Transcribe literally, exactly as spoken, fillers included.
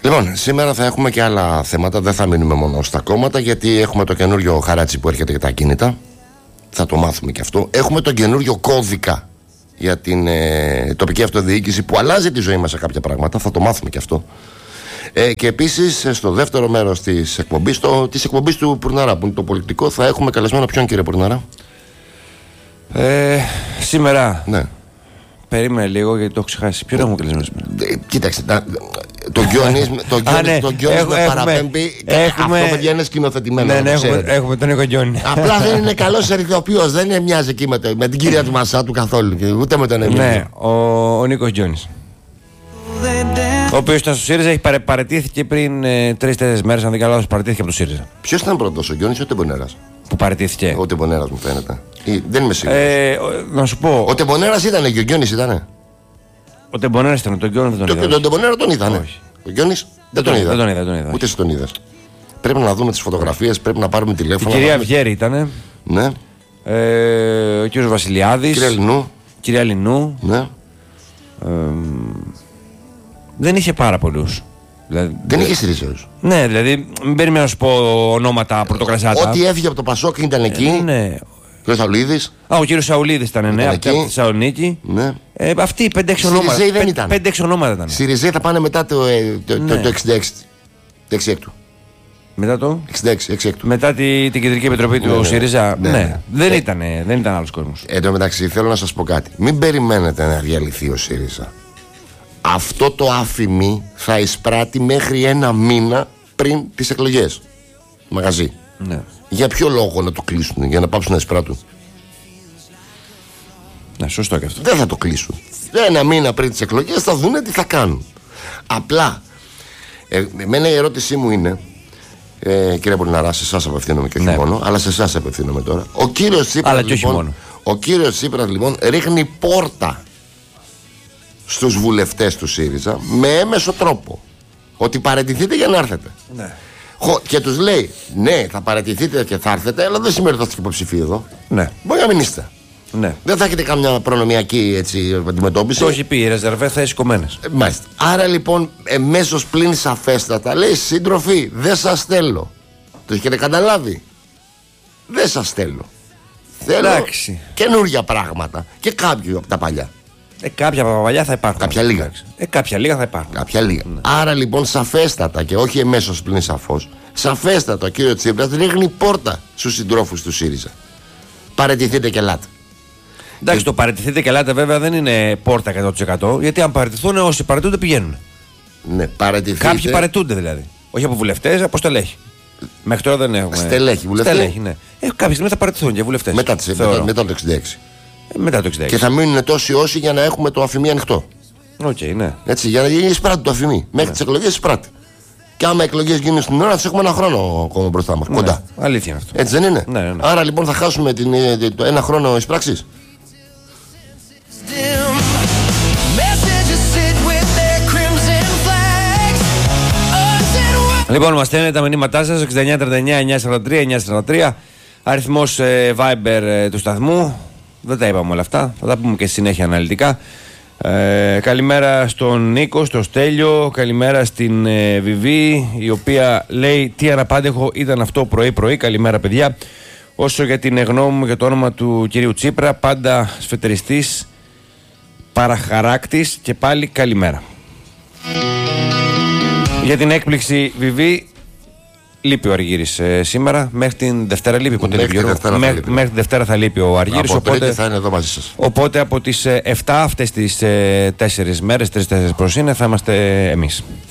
Λοιπόν, σήμερα θα έχουμε και άλλα θέματα. Δεν θα μείνουμε μόνο στα κόμματα, γιατί έχουμε το καινούριο χαράτσι που έρχεται για τα ακίνητα. Θα το μάθουμε και αυτό. Έχουμε τον καινούριο κώδικα για την ε, τοπική αυτοδιοίκηση που αλλάζει τη ζωή μας σε κάποια πράγματα. Θα το μάθουμε και αυτό. Ε, και επίσης στο δεύτερο μέρος της εκπομπής, το, της εκπομπής του Πουρναρά, που είναι το πολιτικό, θα έχουμε καλεσμένο ποιον, κύριε Πουρναρά? Ε, σήμερα. Ναι. Περίμενε λίγο, γιατί το έχω ξεχάσει. Ποιον έχουμε καλεσμένο σήμερα? Ε, κοίταξε. Τα, το Γιόνις με παραπέμπει. Έχουμε... Αυτό, παιδιά, είναι σκηνοθετημένο. Ναι, ναι, έχουμε, έχουμε τον Νίκο Γιόνι. Απλά δεν είναι καλός ερυθροποιός. Δεν μοιάζει εκεί με, το, με την κυρία του Μασάτου καθόλου. Ούτε με τον Εμίλιο. Ναι, ο, ο Νίκος Γιόνις. Ο οποίος ήταν στο ΣΥΡΙΖΑ, έχει παρε, παραιτήθηκε πριν ε, τρεις-τέσσερις μέρες. Αν δεν κάνω λάθος, παραιτήθηκε από το ΣΥΡΙΖΑ. Ποιος ήταν πρώτος, ο Γιόνις ή ο Τεμπονέρας? Που παραιτήθηκε. Ο Τεμπονέρας μου φαίνεται. Ή, δεν είμαι σίγουρος. Ε, να σου πω. Ο Τεμπονέρας ήταν και ο Γιόνις ήτανε. Ο Τεμπονέρας ήταν, τον Γιόνι δεν τον είδα. Τον Τεμπονέρα τον είδανε. Όχι. Ο Γιόνις δεν τον είδα. Δεν τον είδα, τον είδα. Ούτε εσύ τον είδες. Πρέπει να δούμε τις φωτογραφίες, πρέπει να πάρουμε τηλέφωνο. Η κυρία δούμε... Βιέρη ήταν. Ναι. Ε, ο κύριος Βασιλιάδης. Κυρία Λινού. Κυρία Λινού. Ναι. Ε, δεν είχε πάρα πολλούς. Δηλαδή, δεν είχε ΣΥΡΙΖΑΙΟΥΣ. Ναι, δηλαδή μην περιμένω να σου πω ονόματα πρωτοκρασάτα. Ό,τι έφυγε από το Πασόκ ήταν εκεί. Ε, ναι. Ο κύριος Σαουλίδης. Α, ο κύριος Σαουλίδης ήταν, ναι, από τη Θεσσαλονίκη. Ναι. Ε, αυτοί οι πέντε-έξι ονόματα. ΣΥΡΙΖΑΙ δεν ήταν. πέντε-έξι ονόματα ήταν. ΣΥΡΙΖΑΙ θα πάνε μετά το, το, ναι. το, το εξήντα έξι. Το εξήντα έξι. Μετά το εξήντα έξι, εξήντα έξι. Μετά τη, την κεντρική επιτροπή ναι, του ναι. ΣΥΡΙΖΑ. Ναι, ναι. ναι. Δεν, ήταν, δεν ήταν άλλος κόσμος. Εν τω μεταξύ, θέλω να σας πω κάτι. Μην περιμένετε να διαλυθεί ο ΣΥΡΙΖΑ. Αυτό το αφημί θα εισπράττει μέχρι ένα μήνα πριν τις εκλογές. Μαγαζί. Ναι. Για ποιο λόγο να το κλείσουν, για να πάψουν να εισπράττουν? Ναι, σωστό και αυτό. Δεν θα το κλείσουν. Ένα μήνα πριν τις εκλογές θα δούνε τι θα κάνουν. Απλά, ε, εμένα η ερώτησή μου είναι, ε, κύριε Πολυναρά, σε εσάς απευθύνομαι και όχι ναι. μόνο, αλλά σε εσάς απευθύνομαι τώρα. Ο κύριος Τσίπρας, αλλά και όχι λοιπόν, μόνο. Ο κύριος Τσίπρας λοιπόν ρίχνει πόρτα στους βουλευτές του ΣΥΡΙΖΑ με έμεσο τρόπο. Ότι παραιτηθείτε για να έρθετε. Ναι. Και τους λέει, ναι, θα παραιτηθείτε και θα έρθετε, αλλά δεν σημαίνει ότι θα είστε υποψηφοί εδώ. Ναι. Μπορεί να μην είστε. Ναι. Δεν θα έχετε καμιά προνομιακή έτσι, αντιμετώπιση. Το έχει πει, οι ρεζερβέ θα είναι κομμένες. Ε, μάλιστα. Άρα λοιπόν, εμέσως πλην σαφέστατα λέει, σύντροφοι, δεν σας θέλω. Το έχετε καταλάβει? Δεν σας θέλω. Θέλω καινούργια πράγματα. Και κάποιο από τα παλιά. Ε, κάποια από τα παλιά θα υπάρχουν. Κάποια λίγα. Ε, κάποια λίγα θα υπάρχουν. Κάποια λίγα. Ναι. Άρα λοιπόν, σαφέστατα και όχι εμέσως πλην σαφώς, σαφέστατα ο κύριο Τσίπρας ρίχνει πόρτα στους συντρόφους του ΣΥΡΙΖΑ. Παραιτηθείτε και ελάτε. Εντάξει, και... το παραιτηθείτε και ελάτε βέβαια δεν είναι πόρτα εκατό τοις εκατό, γιατί αν παραιτηθούν, όσοι παραιτούνται πηγαίνουν. Ναι, παραιτηθείτε. Κάποιοι παραιτούνται δηλαδή. Όχι από βουλευτές, από στελέχη. Μέχρι τώρα δεν έχουμε. Στελέχη, βουλευτές. Στελέχη, ναι. Ε, κάποια στιγμή θα παραιτηθούν και βουλευτές. Μετά, τις, μετά, μετά το εξήντα έξι. Ε, μετά το εξήντα έξι. Και θα μείνουν τόσοι όσοι για να έχουμε το αφημί ανοιχτό. Οκ, okay, ναι. Έτσι, για να γίνει εισπράτη το αφημί. Μέχρι ναι. τις εκλογές εισπράτη. Και άμα οι εκλογές γίνουν στην ώρα, θα έχουμε ένα χρόνο ακόμα μπροστά μας. Ναι, κοντά. Αλήθεια είναι αυτό. Έτσι δεν είναι? Ναι, ναι, ναι. Άρα λοιπόν θα χάσουμε την, το ένα χρόνο εισπράξης. Λοιπόν, μας στέλνετε τα μηνύματά σας εξήντα εννιά τριάντα εννιά εννιακόσια σαράντα τρία εννιακόσια σαράντα τρία. Αριθμός ε, Viber ε, του σταθμού. Δεν τα είπαμε όλα αυτά. Θα τα πούμε και στη συνέχεια αναλυτικά. Ε, καλημέρα στον Νίκο, στο Στέλιο. Καλημέρα στην ε, Βιβί, η οποία λέει τι αναπάντεχο ήταν αυτό πρωί-πρωί. Καλημέρα, παιδιά. Όσο για την γνώμη μου για το όνομα του κυρίου Τσίπρα, πάντα σφετεριστής, παραχαράκτης και πάλι καλημέρα. Για την έκπληξη Βιβί, λείπει ο Αργύρης ε, σήμερα. Μέχρι την Δευτέρα λείπει. Μέχρι, μέχρι, Δευτέρα Μέχ, λείπει. μέχρι την Δευτέρα θα λείπει ο Αργύρης. Από οπότε θα είναι εδώ μαζί σας. Οπότε από τις ε, εφτά αυτές τις ε, τέσσερις μέρες, τρεις-τέσσερις προς είναι, θα είμαστε εμείς.